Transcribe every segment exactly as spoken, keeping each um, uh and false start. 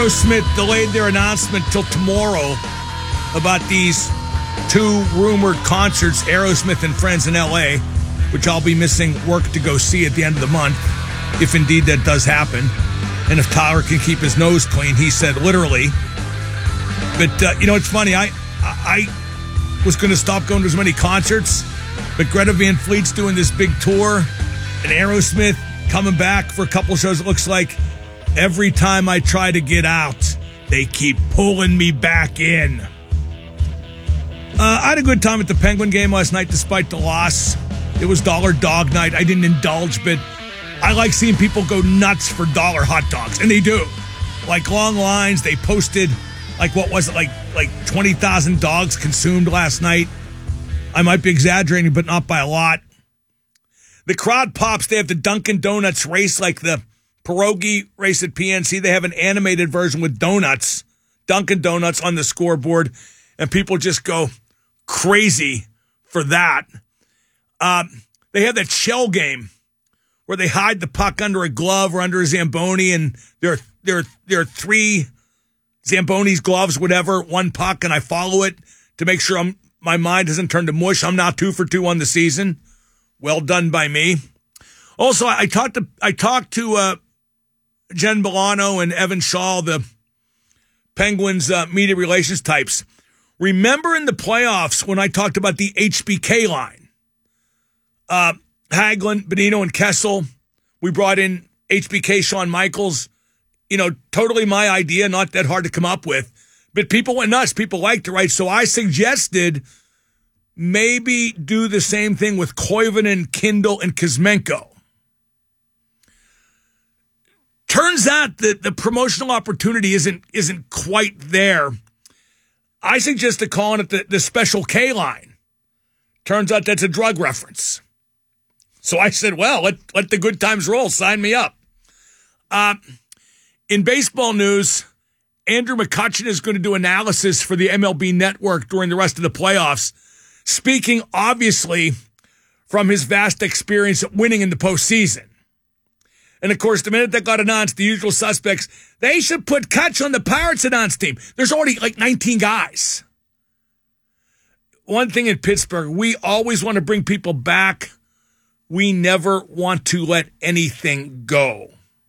Aerosmith delayed their announcement till tomorrow about these two rumored concerts, Aerosmith and Friends in L A, which I'll be missing work to go see at the end of the month, if indeed that does happen. And if Tyler can keep his nose clean, he said literally. But, uh, you know, it's funny. I, I was going to stop going to as many concerts, but Greta Van Fleet's doing this big tour, and Aerosmith coming back for a couple shows. It looks like every time I try to get out, they keep pulling me back in. Uh, I had a good time at the Penguin game last night despite the loss. It was dollar dog night. I didn't indulge, but I like seeing people go nuts for dollar hot dogs, and they do. Like long lines. They posted, like, what was it, like like twenty thousand dogs consumed last night. I might be exaggerating, but not by a lot. The crowd pops. They have the Dunkin' Donuts race, like the pierogi race at P N C. They have an animated version with donuts, Dunkin' Donuts on the scoreboard, and people just go crazy for that. Um, they have that shell game where they hide the puck under a glove or under a Zamboni, and there are, there are, there are three Zamboni's gloves, whatever, one puck, and I follow it to make sure I'm, my mind doesn't turn to mush. I'm now two for two on the season. Well done by me. Also, I talked to I talked to uh, Jen Milano and Evan Shaw, the Penguins uh, media relations types. Remember in the playoffs when I talked about the H B K line? Uh, Hagelin, Bonino, and Kessel. We brought in H B K, Shawn Michaels. You know, totally my idea, not that hard to come up with. But people went nuts. People liked it, right? So I suggested maybe do the same thing with Koivunen, Kindle, and Kuzmenko. Turns out that the promotional opportunity isn't isn't quite there. I suggested calling it the, the Special K line. Turns out that's a drug reference. So I said, well, let, let the good times roll. Sign me up. Uh, in baseball news, Andrew McCutchen is going to do analysis for the M L B Network during the rest of the playoffs, speaking obviously from his vast experience at winning in the postseason. And, of course, the minute that got announced, the usual suspects, they should put Kutch on the Pirates announce team. There's already like nineteen guys. One thing in Pittsburgh, we always want to bring people back. We never want to let anything go.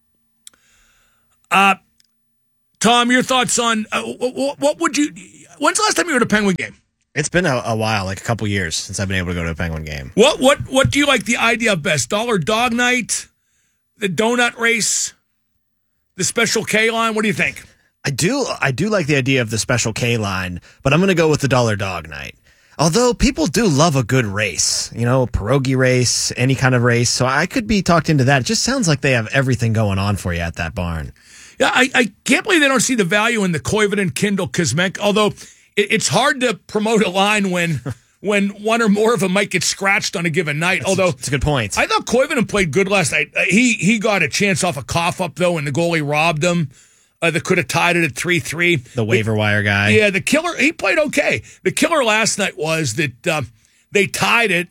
Uh, Tom, your thoughts on uh, what, what would you? When's the last time you were at a Penguin game? It's been a, a while, like a couple years since I've been able to go to a Penguin game. What what what do you like the idea of best? Dollar dog night, the donut race, the Special K line. What do you think? I do I do like the idea of the Special K line, but I'm going to go with the dollar dog night. Although people do love a good race, you know, pierogi race, any kind of race. So I could be talked into that. It just sounds like they have everything going on for you at that barn. Yeah, I, I can't believe they don't see the value in the Koivunen, Kindle, Kuzmenko. Although it, it's hard to promote a line when when one or more of them might get scratched on a given night. That's Although a, that's a good point. I thought Koivunen played good last night. Uh, he he got a chance off a cough up though, and the goalie robbed him. Uh, that could have tied it at three three. The waiver wire guy. Yeah, the killer, he played okay. The killer last night was that uh, they tied it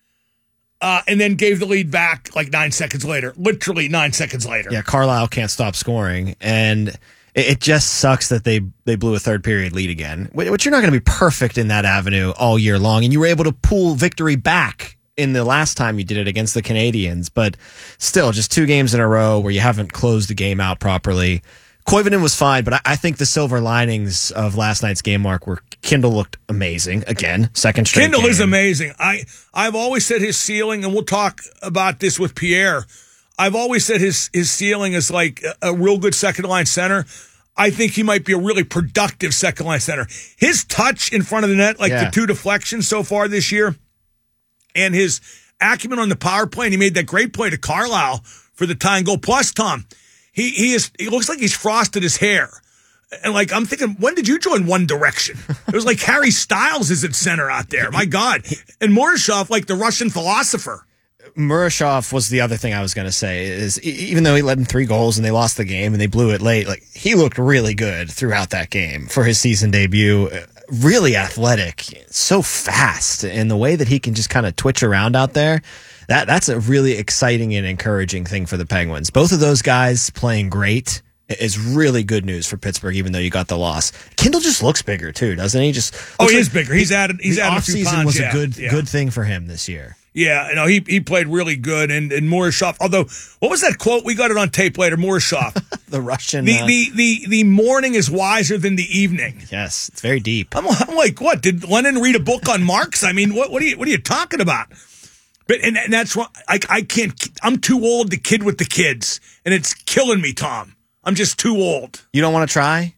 uh, and then gave the lead back like nine seconds later. Literally nine seconds later. Yeah, Carlisle can't stop scoring. And it, it just sucks that they, they blew a third period lead again. Which you're not going to be perfect in that avenue all year long. And you were able to pull victory back in the last time you did it against the Canadians. But still, just two games in a row where you haven't closed the game out properly. Koivunen was fine, but I think the silver linings of last night's game, Mark, were Kindle looked amazing. Again, second straight Kindle game. is amazing. I, I've always said his ceiling, and we'll talk about this with Pierre, I've always said his, his ceiling is like a, a real good second-line center. I think he might be a really productive second-line center. His touch in front of the net, like yeah. the two deflections so far this year, and his acumen on the power play, and he made that great play to Carlisle for the tying goal. Plus, Tom, He he is. He looks like he's frosted his hair, and like I'm thinking, when did you join One Direction? It was like Harry Styles is at center out there. My God, and Murashov like the Russian philosopher. Murashov was the other thing I was going to say. Is even though he led in three goals and they lost the game and they blew it late, like he looked really good throughout that game for his season debut. Really athletic, so fast, and the way that he can just kind of twitch around out there. That that's a really exciting and encouraging thing for the Penguins. Both of those guys playing great is really good news for Pittsburgh, even though you got the loss. Kindle just looks bigger too, doesn't he? Just oh, he like is bigger. He's added. He's the added a few offseason pounds. was yeah, a good yeah. good thing for him this year. Yeah, you know, he he played really good, and and Morishov. Although, what was that quote? We got it on tape later. Morishov, the Russian. The, uh, the the the morning is wiser than the evening. Yes, it's very deep. I'm, I'm like, what? Did Lenin read a book on Marx? I mean, what what are you what are you talking about? But and, and that's why I I can't. I'm too old to kid with the kids, and it's killing me, Tom. I'm just too old. You don't want to try?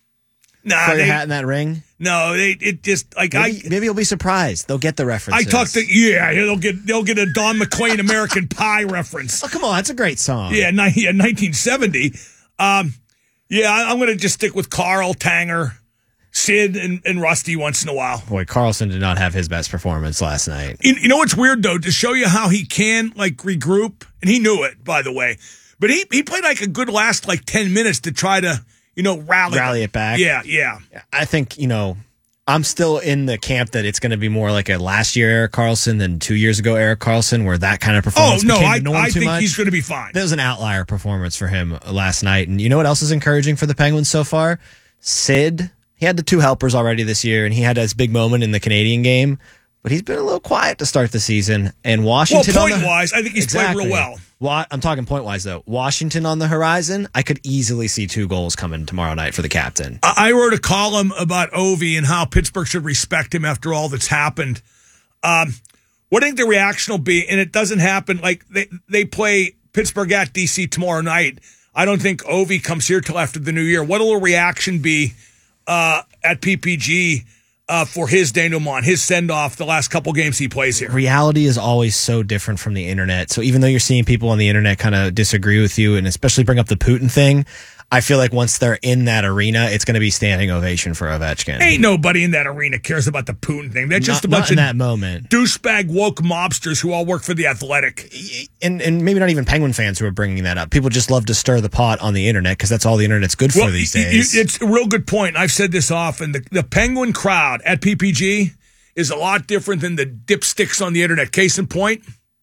Nah, Throw your they, hat in that ring. No, they it just like Maybe, I maybe you'll be surprised. They'll get the references. I talked to yeah, they'll get they'll get a Don McLean American Pie reference. Oh, come on, that's a great song. Yeah, ni- yeah nineteen seventy. Um, yeah, I, I'm going to just stick with Carl, Tanger, Sid, and, and Rusty once in a while. Boy, Carlson did not have his best performance last night. You, you know what's weird though? To show you how he can like regroup, and he knew it, by the way. But he he played like a good last like ten minutes to try to you know rally Rally it back. Yeah, yeah. I think, you know, I'm still in the camp that it's going to be more like a last year Eric Carlson than two years ago Eric Carlson, where that kind of Oh performance no, became I the norm I too think much. he's going to be fine. That was an outlier performance for him last night. And you know what else is encouraging for the Penguins so far? Sid, he had the two helpers already this year, and he had his big moment in the Canadian game, but he's been a little quiet to start the season. And Washington, Well, on the- point-wise, I think he's played real well. Wa- I'm talking point-wise, though. Washington on the horizon, I could easily see two goals coming tomorrow night for the captain. I I wrote a column about Ovi and how Pittsburgh should respect him after all that's happened. Um, what I think the reaction will be, and it doesn't happen, like they, they play Pittsburgh at D C tomorrow night. I don't think Ovi comes here till after the new year. What will the reaction be uh, at P P G uh, for his denouement, his send-off the last couple games he plays here? Reality is always so different from the internet. So even though you're seeing people on the internet kind of disagree with you and especially bring up the Putin thing, I feel like once they're in that arena, it's going to be standing ovation for Ovechkin. Ain't nobody in that arena cares about the Putin thing. They're just Not- a bunch not in of that moment. douchebag woke mobsters who all work for the Athletic. And and maybe not even Penguin fans who are bringing that up. People just love to stir the pot on the internet because that's all the internet's good for these y- y- days. It's a real good point. I've said this often. The, the Penguin crowd at P P G is a lot different than the dipsticks on the internet. Case in point,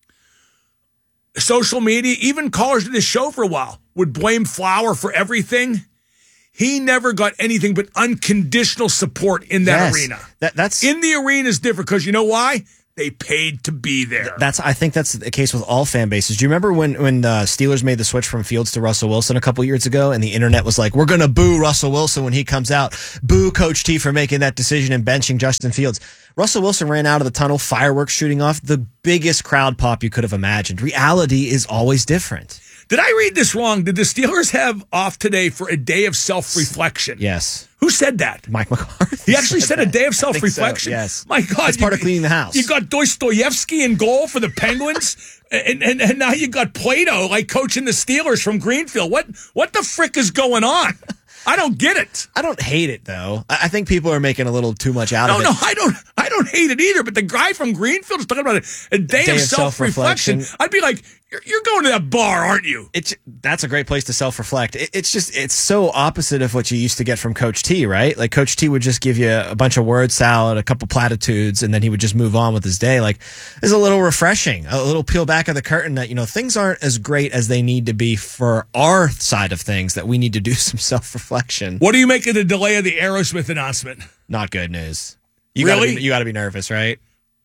social media, even callers to this show for a while, would blame Flower for everything. He never got anything but unconditional support in that Yes. arena. That, that's In the arena is different because you know why? They paid to be there. That's I think that's the case with all fan bases. Do you remember when when the Steelers made the switch from Fields to Russell Wilson a couple years ago, and the internet was like, "We're going to boo Russell Wilson when he comes out. Boo Coach T for making that decision and benching Justin Fields." Russell Wilson ran out of the tunnel, fireworks shooting off, the biggest crowd pop you could have imagined. Reality is always different. Did I read this wrong? Did the Steelers have off today for a day of self-reflection? Yes. Who said that? Mike McCarthy. He actually said a that. day of I think so, self-reflection? yes. My God. That's part you- of cleaning the house. You got Dostoevsky in goal for the Penguins, and, and, and now you got Plato, like, coaching the Steelers from Greenfield. What, what the frick is going on? I don't get it. I don't hate it though. I I think people are making a little too much out No, of it. no, I don't. I don't hate it either. But the guy from Greenfield is talking about a, a day, Day of of self-reflection. self-reflection. I'd be like, you're, you're going to that bar, aren't you? It's that's a great place to self-reflect. It, it's just it's so opposite of what you used to get from Coach T, right? Like Coach T would just give you a bunch of word salad, a couple platitudes, and then he would just move on with his day. Like it's a little refreshing, a little peel back of the curtain that you know things aren't as great as they need to be for our side of things. That we need to do some self-reflection. What do you make of the delay of the Aerosmith announcement? Not good news. You Really? Gotta be, you got to be nervous, right?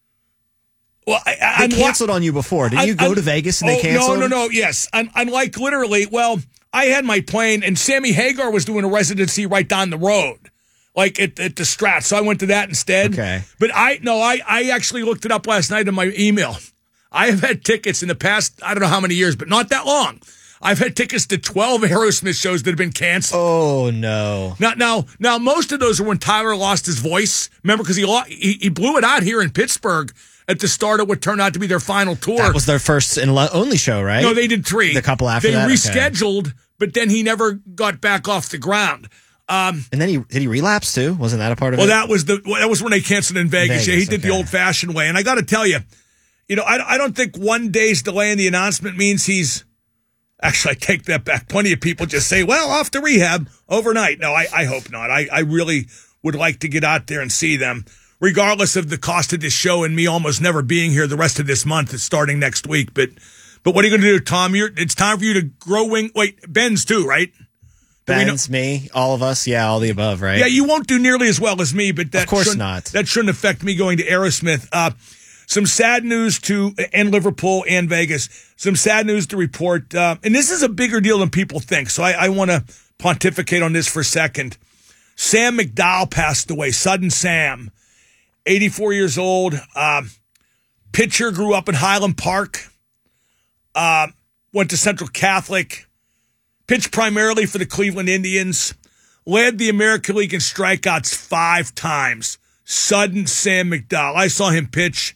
Well, I, I, They I'm- canceled on you before. Didn't you I- go I'm- to Vegas and they oh, canceled? No, no, no. Yes, I'm, I'm like literally. Well, I had my plane, and Sammy Hagar was doing a residency right down the road, like at, at the Strat. So I went to that instead. Okay. But I no, I I actually looked it up last night in my email. I have had tickets in the past. I don't know how many years, but not that long. I've had tickets to twelve Aerosmith shows that have been canceled. Oh no. Now, now, now, most of those are when Tyler lost his voice. Remember, because he, lo- he he blew it out here in Pittsburgh at the start of what turned out to be their final tour. That was their first and lo- only show, right? No, they did three. The couple after they that? Okay. rescheduled, but then he never got back off the ground. Um, And then he did he relapse too? Wasn't that a part of well, it? that was the well, that was when they canceled in Vegas. Vegas, yeah, he did okay. the old-fashioned way, and I got to tell you, you know, I I don't think one day's delay in the announcement means he's. Actually, I take that back. Plenty of people just say, well, off to rehab overnight. No, I, I hope not. I, I really would like to get out there and see them, regardless of the cost of this show and me almost never being here the rest of this month. It's starting next week. But but what are you going to do, Tom? You're, it's time for you to grow wing. Wait, Ben's too, right? Ben's, me, all of us, yeah, all the above, right? Yeah, you won't do nearly as well as me, but that of course shouldn't, not. That shouldn't affect me going to Aerosmith. Uh, some sad news to and Liverpool and Vegas. Some sad news to report, uh, and this is a bigger deal than people think. So I, I want to pontificate on this for a second. Sam McDowell passed away. Sudden Sam, eighty-four years old. Uh, pitcher, grew up in Highland Park. Uh, went to Central Catholic. Pitched primarily for the Cleveland Indians. Led the American League in strikeouts five times. Sudden Sam McDowell. I saw him pitch.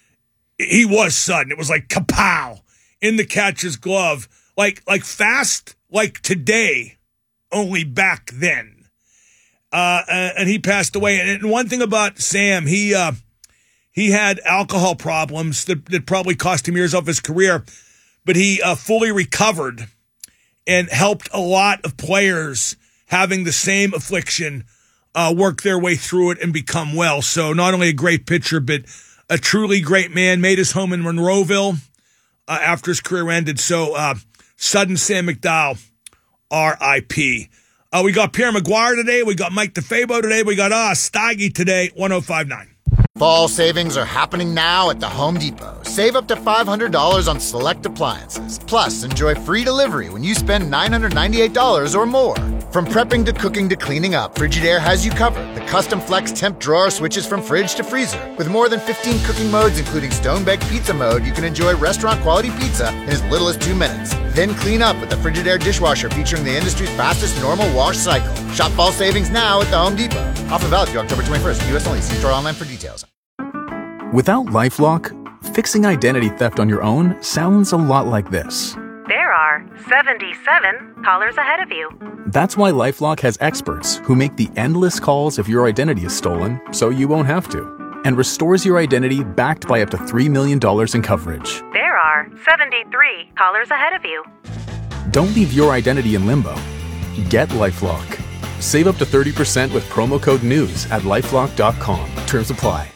He was sudden. It was like kapow in the catcher's glove. Like, like fast, like today, only back then. Uh, and he passed away. And one thing about Sam, he uh, he had alcohol problems that, that probably cost him years off his career. But he uh, fully recovered and helped a lot of players having the same affliction uh, work their way through it and become well. So not only a great pitcher, but a truly great man. Made his home in Monroeville uh, after his career ended. So uh, sudden Sam McDowell, R I P Uh, we got Pierre Maguire today. We got Mike DeFabo today. We got uh, Steige today, one oh five point nine. Fall savings are happening now at the Home Depot. Save up to five hundred dollars on select appliances. Plus, enjoy free delivery when you spend nine hundred ninety-eight dollars or more. From prepping to cooking to cleaning up, Frigidaire has you covered. The custom flex temp drawer switches from fridge to freezer. With more than fifteen cooking modes, including stone-baked pizza mode, you can enjoy restaurant-quality pizza in as little as two minutes. Then clean up with the Frigidaire dishwasher featuring the industry's fastest normal wash cycle. Shop fall savings now at the Home Depot. Offer valid through October twenty-first. U S only. See store online for details. Without LifeLock, fixing identity theft on your own sounds a lot like this. There are seventy-seven callers ahead of you. That's why LifeLock has experts who make the endless calls if your identity is stolen, so you won't have to, and restores your identity backed by up to three million dollars in coverage. There are seventy-three callers ahead of you. Don't leave your identity in limbo. Get LifeLock. Save up to thirty percent with promo code NEWS at lifelock dot com. Terms apply.